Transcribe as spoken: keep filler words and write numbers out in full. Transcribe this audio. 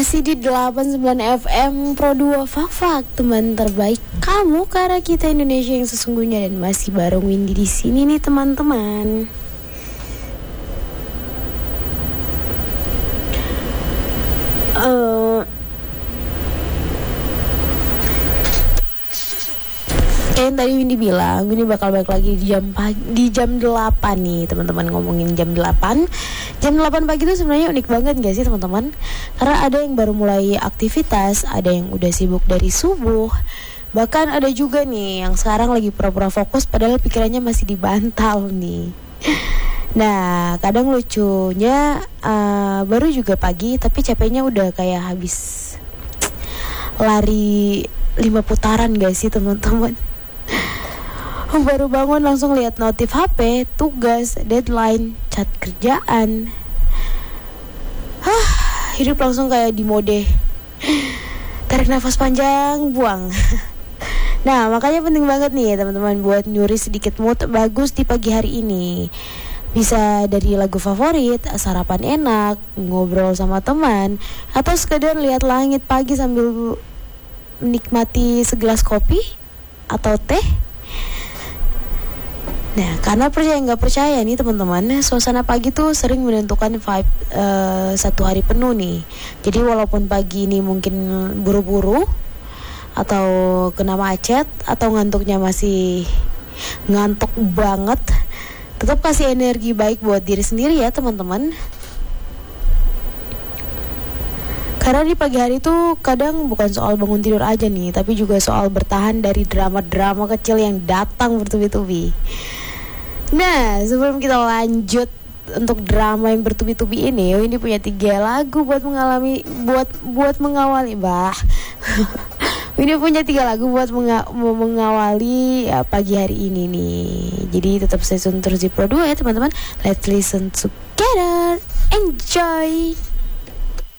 Masih di delapan puluh sembilan F M Pro dua Fak-Fak, teman terbaik kamu karena kita Indonesia yang sesungguhnya, dan masih bareng Windy di sini nih teman-teman. Uh, Kayak yang tadi Windy bilang, Windy bakal balik lagi di jam pagi, di jam delapan nih teman-teman, ngomongin jam delapan. Jam delapan pagi itu sebenarnya unik banget gak sih teman-teman? Karena ada yang baru mulai aktivitas, ada yang udah sibuk dari subuh, bahkan ada juga nih yang sekarang lagi pura-pura fokus padahal pikirannya masih di bantal nih. Nah, kadang lucunya uh, baru juga pagi tapi capeknya udah kayak habis lari lima putaran gak sih teman-teman? Baru bangun langsung lihat notif H P, tugas, deadline, chat kerjaan. Hah, hidup langsung kayak di mode tarik nafas panjang, buang. Nah, makanya penting banget nih teman-teman buat nyuri sedikit mood bagus di pagi hari ini. Bisa dari lagu favorit, sarapan enak, ngobrol sama teman, atau sekedar lihat langit pagi sambil menikmati segelas kopi atau teh. Nah, karena percaya nggak percaya nih teman-teman, suasana pagi tuh sering menentukan vibe uh, satu hari penuh nih. Jadi walaupun pagi ini mungkin buru-buru, atau kena macet, atau ngantuknya masih ngantuk banget, tetap kasih energi baik buat diri sendiri ya teman-teman. Karena di pagi hari tuh kadang bukan soal bangun tidur aja nih, tapi juga soal bertahan dari drama-drama kecil yang datang bertubi-tubi. Nah, sebelum kita lanjut untuk drama yang bertubi-tubi ini, ini punya tiga lagu buat mengalami, buat buat mengawali, bah. Ini punya tiga lagu buat menga- mengawali ya, pagi hari ini nih. Jadi tetap stay tune terus di Pro dua ya teman-teman. Let's listen together, enjoy.